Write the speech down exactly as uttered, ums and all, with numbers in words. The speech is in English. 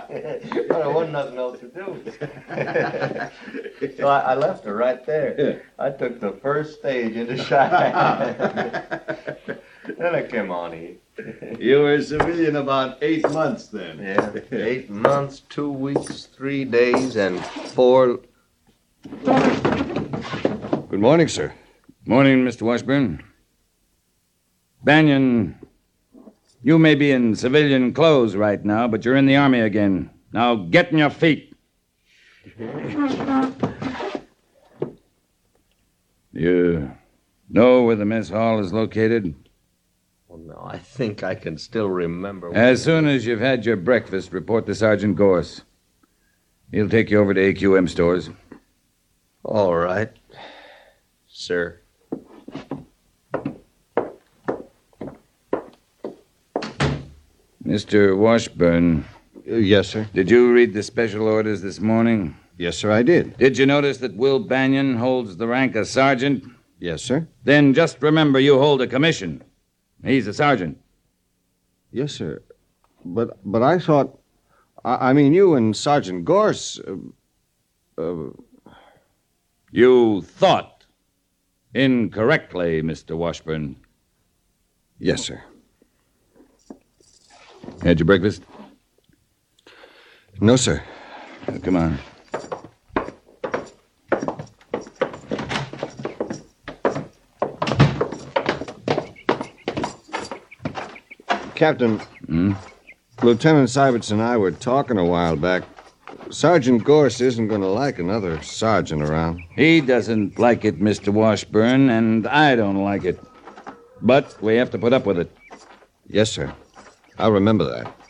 But there wasn't nothing else to do. So I, I left her right there. I took the first stage into Cheyenne. Then I came on east. You were a civilian about eight months then. Yeah, eight months, two weeks, three days, and four... Good morning, sir. Morning, Mister Washburn. Banyan, you may be in civilian clothes right now, but you're in the Army again. Now get on your feet. You know where the mess hall is located? Well, no, I think I can still remember. As soon as you've had your breakfast, report to Sergeant Gorse. He'll take you over to A Q M stores. All right, sir. Mister Washburn. Uh, yes, sir. Did you read the special orders this morning? Yes, sir, I did. Did you notice that Will Banyan holds the rank of sergeant? Yes, sir. Then just remember you hold a commission. He's a sergeant. Yes, sir. But but I thought... I, I mean, you and Sergeant Gorse... Uh, uh, You thought incorrectly, Mister Washburn. Yes, sir. Had your breakfast? No, sir. Uh, come on. Captain, Hmm? Lieutenant Syberts and I were talking a while back. Sergeant Gorse isn't going to like another sergeant around. He doesn't like it, Mister Washburn, and I don't like it. But we have to put up with it. Yes, sir. I'll remember that.